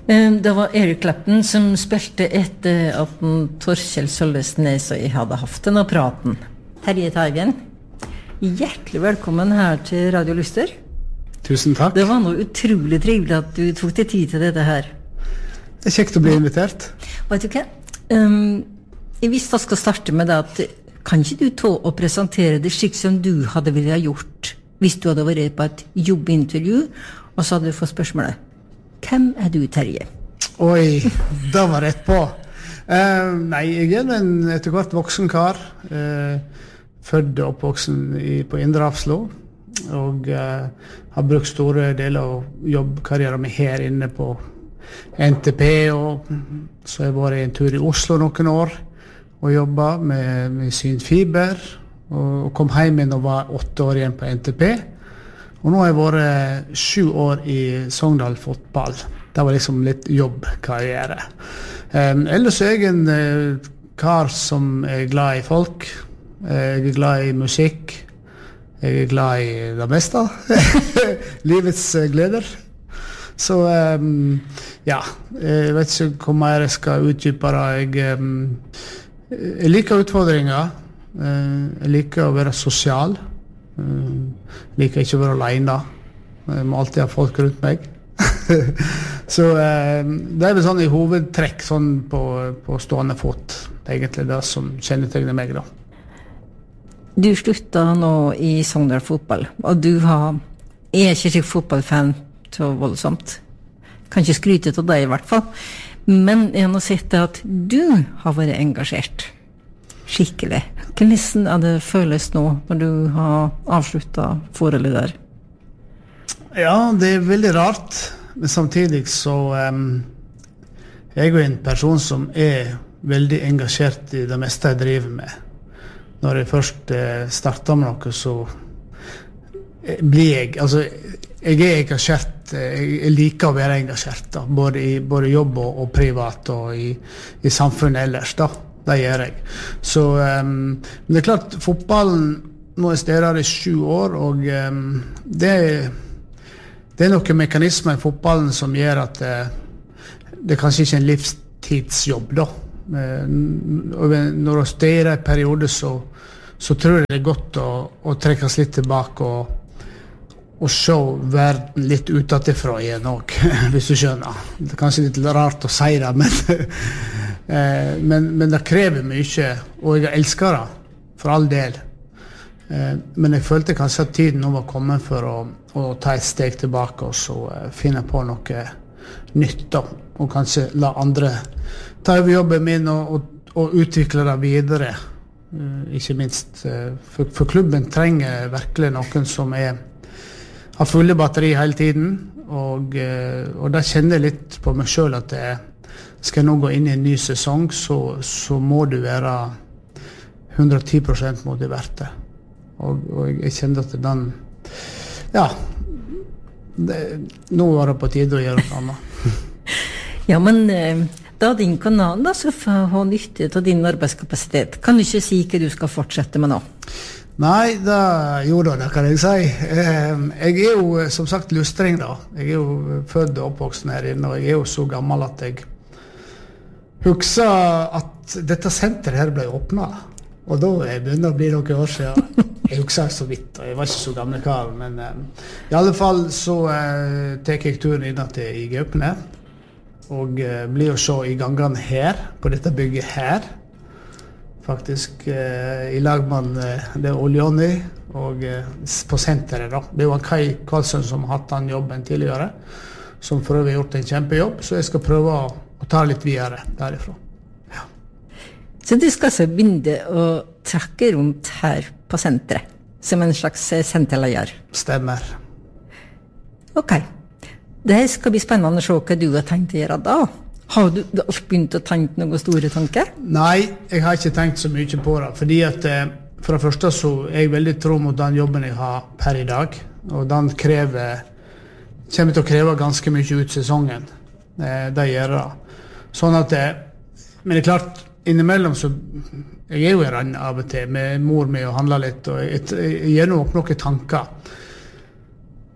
Det var Erik Clapton som spilte etter at Torkjell Sølvesnes og jeg hadde haft denne praten. Terje Teigen, hjertelig velkommen her til Radio Lyster. Tusen takk. Det var noe utrolig trivelig at du tok deg tid til dette her. Det kjekt å bli invitert. Vet du hva? Jeg visste jeg skal starte med det at kan ikke du ta og presentere det slik som du hadde ville ha gjort hvis du hadde vært på et jobbintervju, og så hadde du fått spørsmålet. Hvem du, Terje? Oi, da var rett på. Nei, jeg en etter hvert voksen kar. Født og oppvoksen på Indre Hafslo. Og har brukt store deler av jobbkarrieren min her inne på NTP. Og så har jeg vært en tur i Oslo noen år og jobbet med synfiber. Og kom hjem igjen og var 8 år igjen på NTP. Og nå har jeg vært 7 år i Sogndal fotball. Det var liksom litt jobbkarriere. Ellers er jeg en kar som er glad i folk. Jeg er glad i musikk. Jeg er glad i det meste. Livets gleder. Så ja, jeg vet ikke hvor mer jeg skal utdype det. Jeg liker utfordringer. Jeg liker å være sosial. Liker ikke å være alene. Jeg må alltid ha folk rundt meg. Så det er vel sånn i hovedtrekk sånn på stående fot. Det er egentlig det som kjennetegner meg da. Du sluttet nå i Sogndal fotball, og du er ikke slik fotballfan så voldsomt. Kan ikke skryte av deg i hvert fall. Men jeg har sett at du har vært engasjert. Skikkelig. Hvordan det føles nå når du har avsluttet forholdet der? Ja, det er veldig rart. Men samtidig så jeg er jo en person som er veldig engasjert i det meste jeg driver med. Når jeg først starter med noe, så blir jeg, altså jeg er engasjert, jeg liker å være engasjert da, både jobb og privat og i samfunnet ellers da. Det gjør jeg. Så men det er klart, fotballen nå er stedet i 7 år, og det er noen mekanismer i fotballen som gjør at det kanskje ikke er en livstidsjobb da. Når du stedet i periode, så tror jeg det er godt å trekkes litt tilbake og se verden litt utenfra igjen også, hvis du skjønner. Det er kanskje litt rart å si det, men det krever mye, og jeg elsker det, for all del. Men jeg følte kanskje at tiden nå var kommet for å ta et steg tilbake og så finne på noe nytt da, og kanskje la andre ta over jobben min og utvikle det videre. Ikke minst, for klubben trenger virkelig noen som har fulle batteri hele tiden, og da kjenner jeg litt på meg selv at skal jeg nå gå inn i en ny sesong, så må du være 110% motivert det. Og jeg kjenner at den, ja, nå var det på tide å gjøre noe annet. Ja, men da din kanal da, så får ha nytte av din arbeidskapasitet. Kan du ikke si hva du skal fortsette med nå? Nei, det kan jeg si. Jeg er jo som sagt lustring da. Jeg er jo født og oppvoksen her inne, og jeg er jo så gammel at jeg husker at dette senteret her ble åpnet. Og da begynner det å bli noen år siden. Jeg husker så vidt, og jeg var ikke så gamle kar, men i alle fall så tek jeg turen inn til i Gaupne, og blir å se i gangene her, på dette bygget her, faktisk i lag med det Oljoni, og på senteret da. Det er jo Kai Karlsson som har hatt den jobben tidligere, som for øvrig har gjort en kjempejobb, så jeg skal prøve å ta litt videre derifra. Ja. Så du skal så begynne å trakke rundt her på senteret, som en slags senterleier? Stemmer. Ok. Det skal bli spennende å se hva du har tenkt å gjøre da. Har du alt begynt å tenke noen store tanker? Nei, jeg har ikke tenkt så mye på det, fordi at for det første så er jeg veldig tro mot den jobben jeg har per i dag, og den kommer til å kreve ganske mye ut sesongen. Det gjør det. Sånn at men det er klart, innimellom så jeg er jo i rann av og til med mor med å handle litt, og jeg gjør nok noen tanker.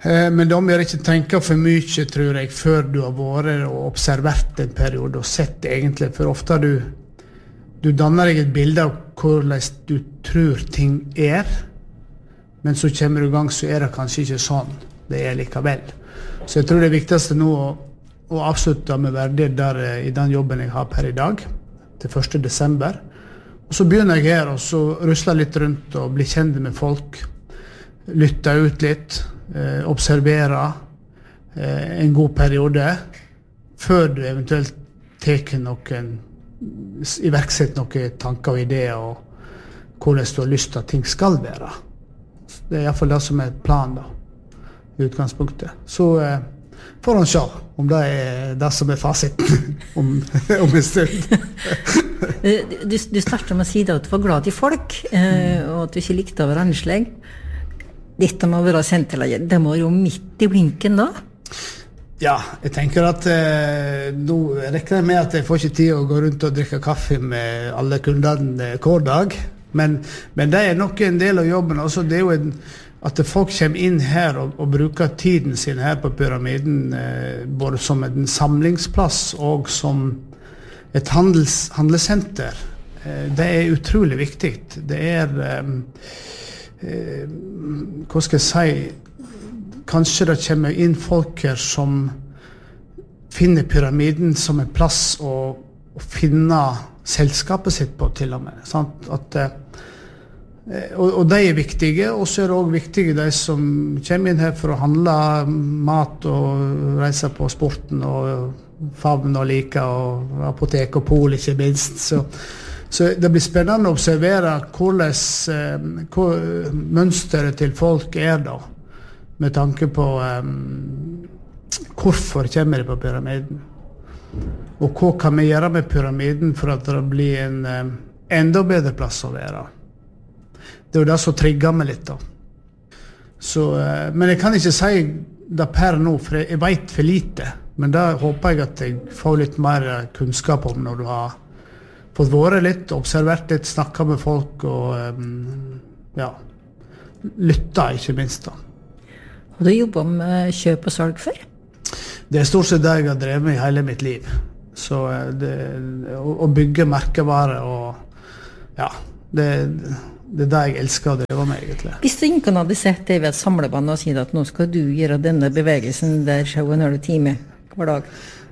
Men de må ikke tenke for mye, tror jeg, før du har vært og observert en periode og sett egentlig, for ofte du danner deg et bilde av hvordan du tror ting men så kommer du i gang, så det kanskje ikke sånn det likevel. Så jeg tror det viktigste nå å avslutte med verdighet der i den jobben jeg har per i dag, til 1. desember. Og så begynner jeg her, og så rusler litt rundt og blir kjent med folk, lytter ut litt, observerer en god periode, før du eventuelt iverksetter noen tanker og ideer, og hvordan du har lyst til at ting skal være. Det I hvert fall det som planen da, I utgangspunktet. Så får han se om det det som fasiten om en stund. Du startet med å si at du var glad I folk, og at du ikke likte å være annerledes. Dette må være senterlaget. Det må jo midt I blinken da. Ja, jeg tenker at nå rekker jeg med at jeg får ikke tid å gå rundt og drikke kaffe med alle kundene hver dag. Men det nok en del av jobben. Også det jo at folk kommer inn her og bruker tiden sin her på pyramiden, både som en samlingsplass og som et handelssenter. Det utrolig viktig. Det hva skal jeg si, kanskje det kommer inn folk her som finner pyramiden som en plass å finne selskapet sitt på til og med. Sant? Og de viktige, og så det også viktige de som kommer inn her for å handle mat og reise på sporten og favn og like og apotek og pol ikke minst. Så det blir spennende å observere hvordan mønsteret til folk da, med tanke på hvorfor kommer de på pyramiden. Og hva kan vi gjøre med pyramiden for at det blir en enda bedre plass å være. Det jo det som trigger meg litt da. Så, men jeg kan ikke si det per nå, for jeg vet for lite. Men da håper jeg at jeg får litt mer kunnskap om når du har fått vært litt, observert litt, snakket med folk og ja, lyttet ikke minst da. Har du jobbet med kjøp og salg før? Det stort sett det jeg har drevet med I hele mitt liv. Så å bygge merkevare og ja, det det jeg elsker å dreve med egentlig. Hvis du ikke hadde sett deg ved et samlebånd og sier at nå skal du gjøre denne bevegelsen der showen har du time hver dag?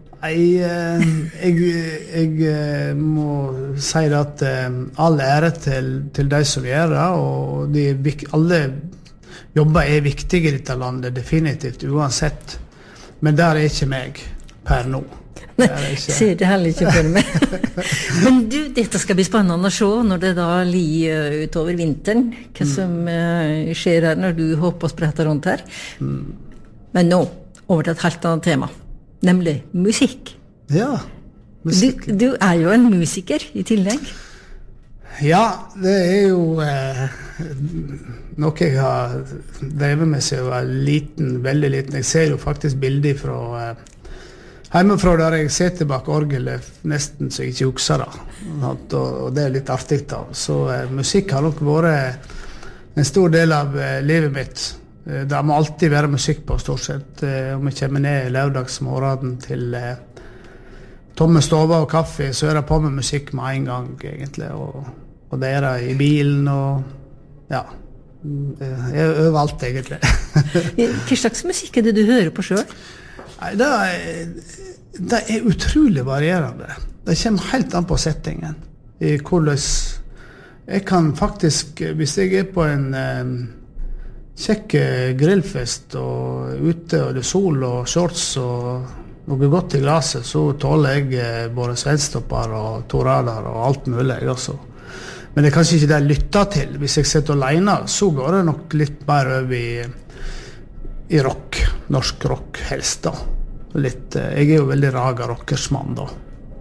Jeg må si at all ære til de som gjør det, og alle jobber viktige I dette landet, definitivt, uansett. Men der ikke meg per nå. Ser det heller ikke for meg. Men du, dette skal bli spennende å se når det da utover vinteren, hva som skjer her når du hopper og spretter rundt her. Men nå, over til et helt annet tema, nemlig musikk. Ja, musikk. Du jo en musiker I tillegg. Ja, det jo noe jeg har drevet med seg jeg var liten, veldig liten. Jeg ser jo faktisk bilder fra hjemmefra der jeg sitter bak orgelet nesten så jeg ikke husker det. Og det litt artig da. Så musikk har nok vært en stor del av livet mitt. Det må alltid være musikk på stort sett. Om jeg kommer ned lørdagsmorgen til tomme stover og kaffe, så det på med musikk med en gang egentlig. Og det det I bilen og ja, overalt egentlig. Hva slags musikk det du hører på selv? Det utrolig varierende. Det kommer helt an på settingen. I hvordan jeg kan faktisk, hvis jeg på en kjekk grillfest og ute og det sol og shorts og noe godt I glaset, så tåler jeg både svenstopper og torader og alt mulig også. Men det kanskje ikke det jeg lytter til. Hvis jeg sitter alene, så går det nok litt mer over I rock, norsk rock helst da. Jeg jo veldig raga rockersmann da.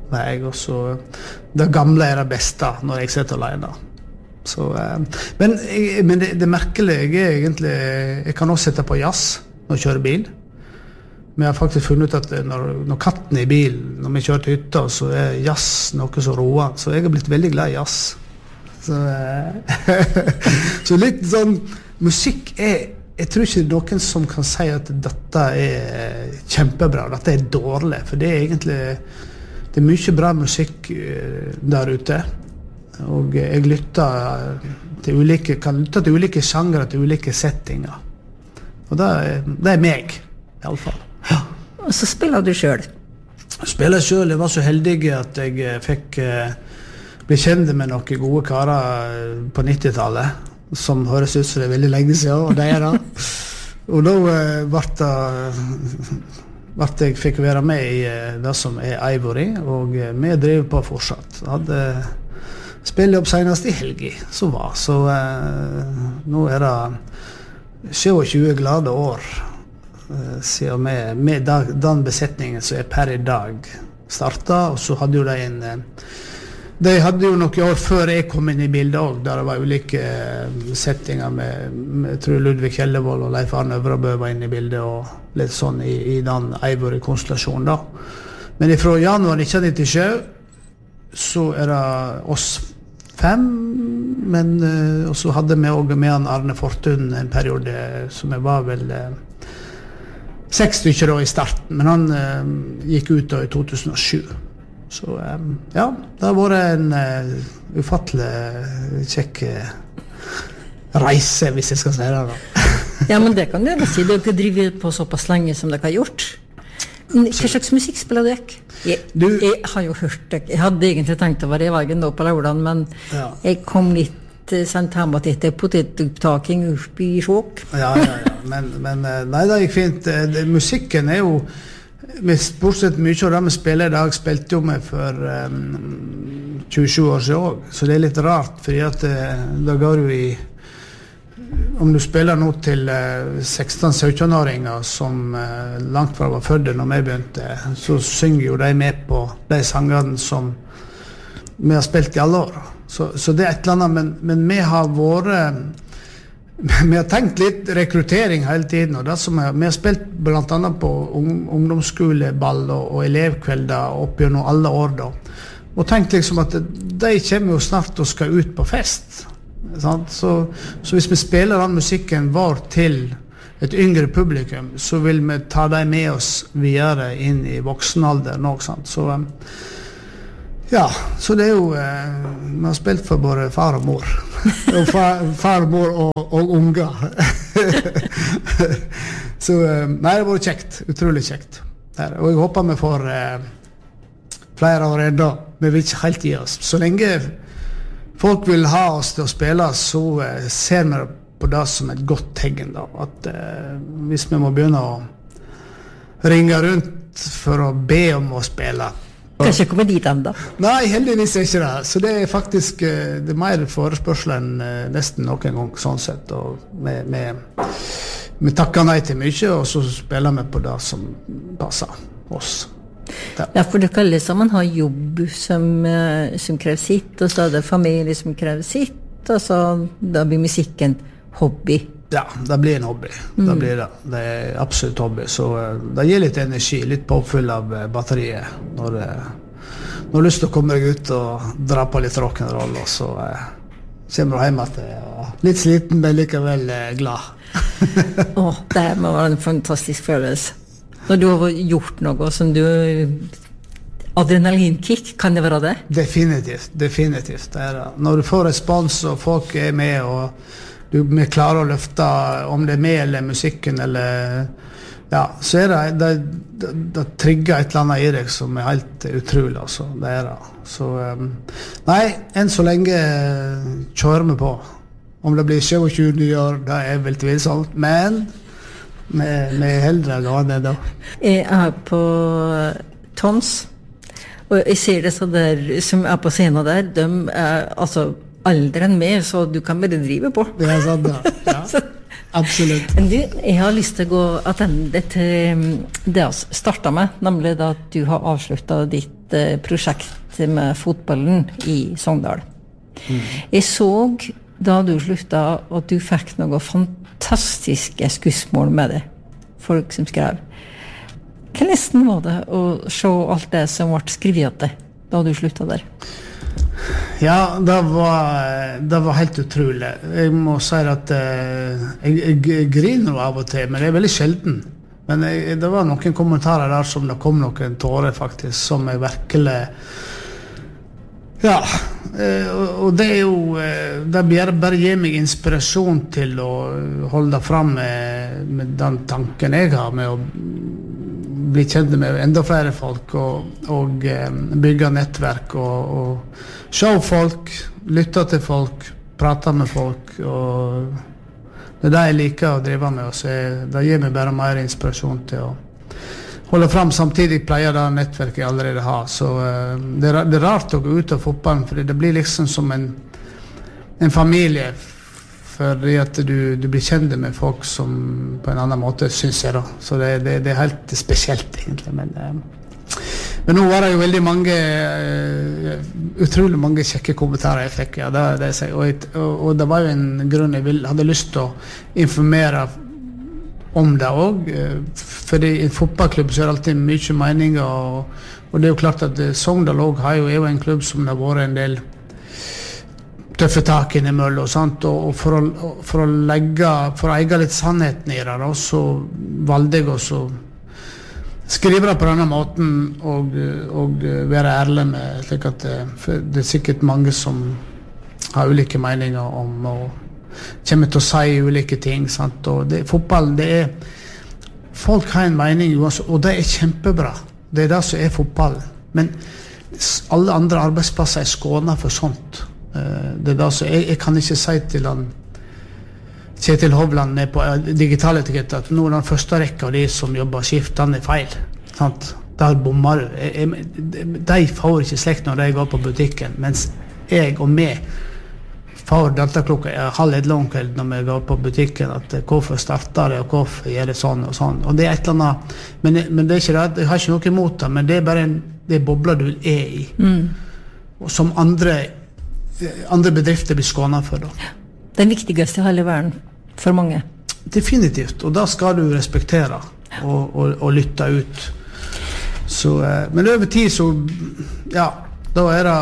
Det gamle det beste når jeg sitter alene. Så, men det merkelige egentlig, jeg kan også sette på jazz når jeg kjører bil. Men jeg har faktisk funnet ut at når katten I bilen, når vi kjører til hytta, så jazz noe så roa. Så jeg har blitt veldig glad I jazz. Så litt sånn, musikk jeg tror ikke noen som kan si at dette kjempebra, dette dårlig, for det egentlig det mye bra musikk der ute, og jeg lytter kan lytte til ulike sjangre, til ulike settinger, og det meg, I alle fall. Ja. Og så spiller du selv. Jeg spiller selv, jeg var så heldig at jeg fikk bli kjent med noen gode karer på 90-tallet, som høres ut som det veldig lenge siden, og det da. Og da jeg fikk være med I det som Ivory, og vi driver på fortsatt. Jeg hadde spillet opp senest I helgi, så nå det 27 glade år siden med den besetningen som per I dag startet, og så hadde jo de hadde jo noen år før jeg kom inn I bildet også, der det var ulike settinger med jeg tror Ludvig Kjellevold og Leif Arne Øvrabø var inne I bildet, og litt sånn I den Ivory-konstellasjonen da. Men fra januar 1997 så det oss 5, men og så hadde vi også med han Arne Fortun en periode som jeg var vel 6 stykker da I starten, men han gikk ut da I 2007. Så ja, det har vært en ufattelig kjekk reise, hvis jeg skal si det da. Ja, men det kan du si. Du har ikke drivet på såpass lenge som dere har gjort. Hva slags musikk spiller du ikke? Jeg har jo hørt det. Jeg hadde egentlig tenkt å være I veien da på lørdagen, men jeg kom litt sendt hjemme at dette potetopptaking opp I sjåk. Ja. Men nei, det gikk fint. Musikken jo bortsett mye av det vi spiller I dag, spilte jo med for 27 år siden også. Så det litt rart, fordi at da går jo I om du spiller nå til 16-17-åringer som langt fra var fødde når vi begynte, så synger jo de med på de sangene som vi har spilt I alle år. Så det et eller annet, men vi har vært vi har tenkt litt rekruttering hele tiden, og det som vi har spilt blant annet på ungdomsskoleball og elevkvelder opp gjennom alle år da, og tenkt liksom at de kommer jo snart og skal ut på fest, sant? Så hvis vi spiller den musikken vår til et yngre publikum, så vil vi ta dem med oss videre inn I voksenalder nå, sant? Så ja, så det jo vi har spilt for både far og mor og far og mor og unger så nei, det var kjekt, utrolig kjekt og jeg håper vi får flere år enda, vi vil ikke helt gi oss så lenge folk vil ha oss til å spille så ser vi på det som et godt tegn da, at hvis vi må begynne å ringe rundt for å be om å spille Kanskje kommer dit enda? Nei, heldigvis ikke det. Så det faktisk det mer forespørsel enn nesten noen gang sånn sett. Og vi takker nei til mye, og så spiller vi på det som passer oss. Ja, for det kan liksom man har jobb som krever sitt, og så det familie som krever sitt, og så da blir musikken hobby. Ja, det blir en hobby. Det blir det. Det absolutt hobby. Så det gir litt energi, litt påfyll av batteriet når du har lyst til å komme deg ut og dra på litt rock'n'roll, og så kommer du hjem at litt sliten, men likevel glad. Det må være en fantastisk følelse. Når du har gjort noe som du adrenalinkick, kan det være det? Definitivt. Det det. Når du får respons, og folk med, og vi klarer å løfte om det med eller musikken eller ja, så det trigger et eller annet I deg som helt utrolig altså, det det så nei, enn så lenge kjører vi på om det blir 27 nye år, det vel tvilsomt, men vi heldre gående da Jeg på Tons og jeg ser det så der som på scenen der, de altså alderen med, så du kan bare drive på. Det sant, ja. Absolutt. Men du, jeg har lyst til å gå attende til det jeg startet med, nemlig da at du har avsluttet ditt prosjekt med fotballen I Sogndal. Jeg så da du sluttet at du fikk noen fantastiske skussmål med det. Folk som skrev. Hva nesten var det å se alt det som ble skrevet da du sluttet der? Ja, det var helt utrolig. Jeg må si at jeg griner av og til, men det veldig sjelden. Men det var noen kommentarer der som det kom noen tårer faktisk, som jeg virkelig... Ja, og det jo... Det bare gir meg inspirasjon til å holde fram med den tanken jeg har, med å bli kjent med enda flere folk og bygge nettverk og se folk, lytte til folk, prate med folk og det det jeg liker å drive med og det gir meg bare mer inspirasjon til å holde fram. Samtidig pleier det nettverket jeg allerede har, så det rart å gå ut av fotballen, for det blir liksom som en familie, fordi at du blir kjent med folk som på en annen måte, synes jeg da. Så det helt spesielt egentlig. Men nå var det jo veldig mange, utrolig mange kjekke kommentarer jeg fikk, ja, og det var jo en grunn jeg hadde lyst til å informere om det også, fordi i en fotballklubb så det alltid mye meninger, og det jo klart at Sogndal også er jo en klubb som det har vært en del tøffe tak innimellom, og for å eie litt sannheten i det, så valgte jeg også å skrive det på denne måten og være ærlig med, slik at det sikkert mange som har ulike meninger om og kommer til å si ulike ting, og fotball, folk har en mening, og det kjempebra, det det som fotball, men alle andre arbeidsplasser skånet for sånt. Det da, så jeg kan ikke si til han Kjetil Hovland på digitale etiketter at nå den første rekka av de som jobber skift, den feil, sant? Der bommer du. De får ikke slekt når de går på butikken, mens jeg og meg får deltaklokka 12:30 om kvelden når vi går på butikken, at hvorfor starter det, og hvorfor gjør det sånn og sånn, og det et eller annet, men det ikke det, jeg har ikke noe imot det, men det bare det bobler du i, og som andre bedrifter blir skånet for da. Den viktigste i hele verden for mange. Definitivt, og da skal du respektere og lytte ut. Så, men over tid så, ja, da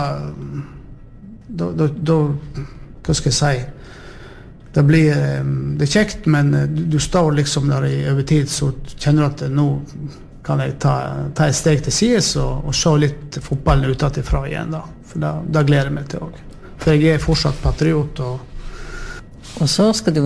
det hva skal jeg si, det kjekt, men du står liksom der over tid, så kjenner du at nå kan jeg ta et steg til sides og se litt fotballen utenfra igjen da, for da gleder jeg meg til også. For jeg fortsatt patriot og så skal du